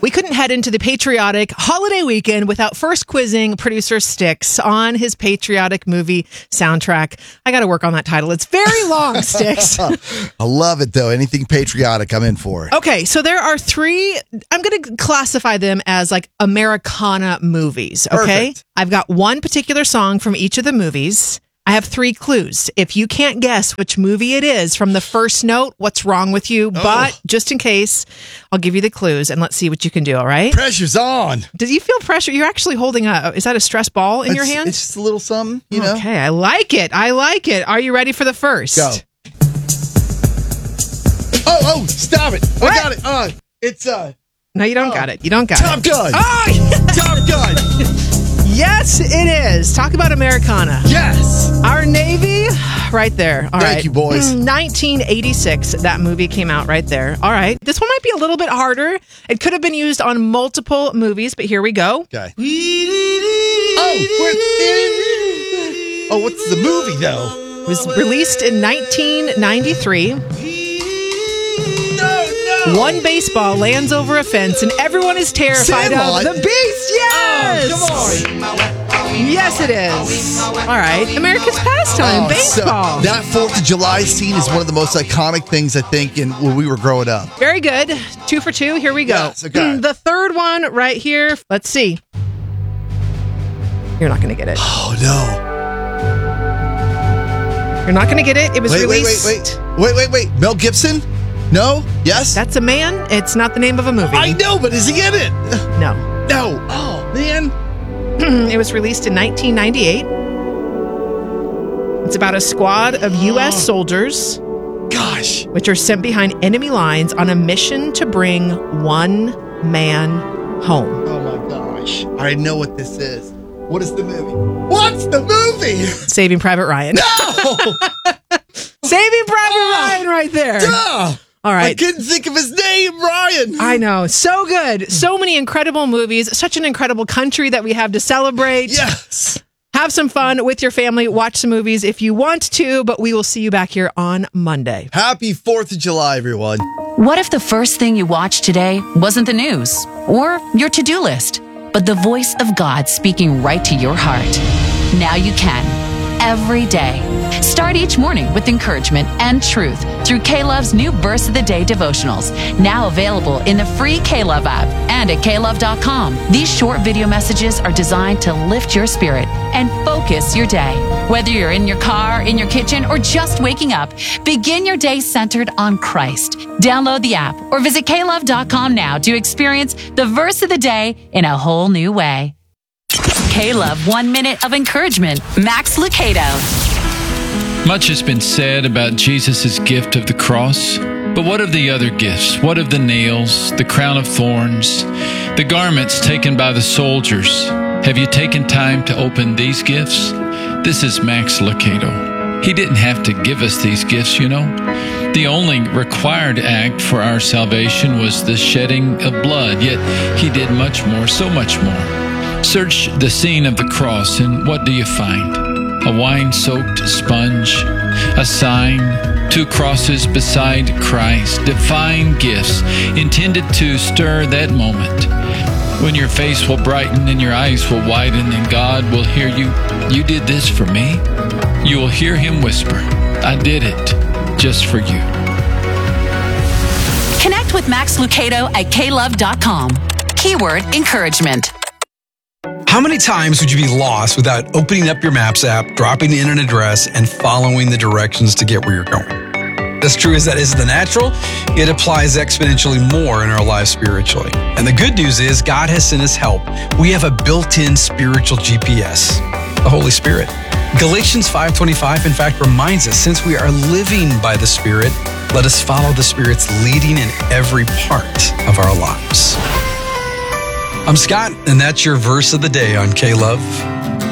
We couldn't head into the patriotic holiday weekend without first quizzing producer Styx on his patriotic movie soundtrack. I got to work on that title. It's very long, Styx. I love it, though. Anything patriotic, I'm in for it. Okay, so there are three, I'm going to classify them as like Americana movies, okay? Perfect. I've got one particular song from each of the movies. I have 3 clues. If you can't guess which movie it is from the first note, what's wrong with you? But just in case, I'll give you the clues and let's see what you can do, all right? Pressure's on. Did you feel pressure? You're actually holding is that a stress ball in your hand? It's just a little something, you know? Okay, I like it. Are you ready for the first? Go. Oh, stop it. What? I got it. It's No, you don't got it. You don't got Top it. Gun. Oh, Top Gun. yes, it is. Talk about Americana. Yes. Our Navy, right there. All right. Thank you, boys. 1986, that movie came out right there. All right. This one might be a little bit harder. It could have been used on multiple movies, but here we go. Okay. What's the movie, though? It was released in 1993. No. One baseball lands over a fence and everyone is terrified Sandlot. of the beast. Yes! Oh, come on. Yes, it is. All right. America's pastime, baseball. So that 4th of July scene is one of the most iconic things, I think, when we were growing up. Very good. 2 for 2. Here we go. Yes, okay. The third one right here. Let's see. You're not going to get it. Oh, no. You're not going to get it. It was released. Wait. Mel Gibson? No? Yes? That's a man. It's not the name of a movie. I know, but is he in it? No. No. Oh, man. It was released in 1998. It's about a squad of U.S. soldiers, Gosh. which are sent behind enemy lines on a mission to bring one man home. Oh, my gosh. I know what this is. What is the movie? What's the movie? Saving Private Ryan. No! Saving Private Ryan right there. Duh! All right. I couldn't think of his name, Ryan. I know. So good. So many incredible movies. Such an incredible country that we have to celebrate. Yes. Have some fun with your family. Watch some movies if you want to, but we will see you back here on Monday. Happy 4th of July, everyone. What if the first thing you watched today wasn't the news or your to-do list, but the voice of God speaking right to your heart? Now you can. Every day. Start each morning with encouragement and truth through K-Love's new Verse of the Day devotionals, now available in the free K-Love app and at klove.com. These short video messages are designed to lift your spirit and focus your day. Whether you're in your car, in your kitchen, or just waking up, begin your day centered on Christ. Download the app or visit klove.com now to experience the Verse of the Day in a whole new way. K-Love 1 minute of encouragement. Max Lucado. Much has been said about Jesus' gift of the cross, but what of the other gifts? What of the nails, the crown of thorns, the garments taken by the soldiers? Have you taken time to open these gifts? This is Max Lucado. He didn't have to give us these gifts, you know. The only required act for our salvation was the shedding of blood, yet he did much more, so much more. Search the scene of the cross, and what do you find? A wine-soaked sponge, a sign, 2 crosses beside Christ, divine gifts intended to stir that moment when your face will brighten and your eyes will widen and God will hear you. You did this for me? You will hear him whisper, I did it just for you. Connect with Max Lucado at klove.com. Keyword encouragement. How many times would you be lost without opening up your Maps app, dropping in an address, and following the directions to get where you're going? As true as that is in the natural, it applies exponentially more in our lives spiritually. And the good news is God has sent us help. We have a built-in spiritual GPS, the Holy Spirit. Galatians 5:25, in fact, reminds us, since we are living by the Spirit, let us follow the Spirit's leading in every part of our lives. I'm Scott, and that's your Verse of the Day on K-Love.